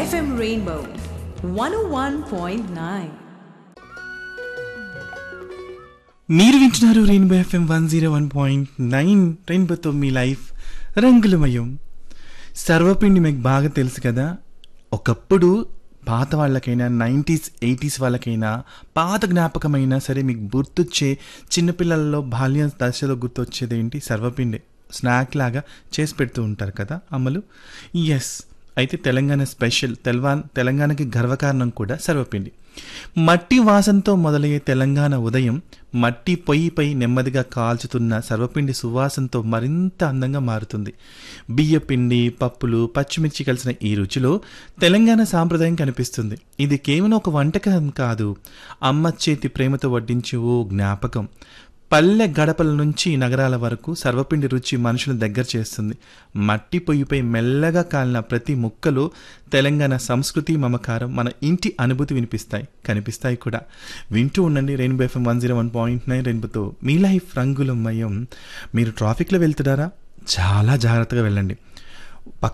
FM Rainbow 101.9. మీరు వింటున్నారు rainbow FM 101.9. రెయిన్బోతో మీ లైఫ్ రంగులమయం. సర్వపిండి మీకు బాగా తెలుసు కదా. ఒకప్పుడు పాత వాళ్ళకైనా 90s 80s వాళ్ళకైనా పాత జ్ఞాపకమైనా సరే మీకు గుర్తొచ్చే చిన్నపిల్లలలో బాల్య దశలో గుర్తొచ్చేది ఏంటి? సర్వపిండి స్నాక్ లాగా చేసి పెడుతూ ఉంటారు కదా అమ్మలు. ఎస్, అయితే తెలంగాణ స్పెషల్, తెలంగాణకి గర్వకారణం కూడా సర్వపిండి. మట్టి వాసనతో మొదలయ్యే తెలంగాణ ఉదయం మట్టి పొయ్యిపై నెమ్మదిగా కాల్చుతున్న సర్వపిండి సువాసనతో మరింత అందంగా మారుతుంది. బియ్యపిండి, పప్పులు, పచ్చిమిర్చి కలిసిన ఈ రుచిలో తెలంగాణ సాంప్రదాయం కనిపిస్తుంది. ఇది కేవలం ఒక వంటకం కాదు, అమ్మ చేతి ప్రేమతో వడ్డించే ఓ జ్ఞాపకం. పల్లె గడపల నుంచి నగరాల వరకు సర్వపిండి రుచి మనుషులను దగ్గర చేస్తుంది. మట్టి పొయ్యిపై మెల్లగా కాలిన ప్రతి ముక్కలో తెలంగాణ సంస్కృతి, మమకారం, మన ఇంటి అనుభూతి కనిపిస్తాయి కూడా. వింటూ ఉండండి రెయిన్బో ఎఫ్ఎం 101.9. రెయిన్బోతో మీ లైఫ్ రంగులమయం. మీరు ట్రాఫిక్లో వెళ్తున్నారా? చాలా జాగ్రత్తగా వెళ్ళండి.